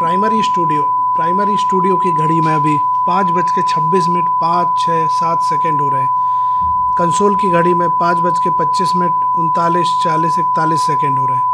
Primary studio की घड़ी में अभी 5:26 5, 6, 7 सेकेंड हो रहे हैं। कंसोल की घड़ी में 5:25 39 40 41 सेकेंड हो रहे हैं।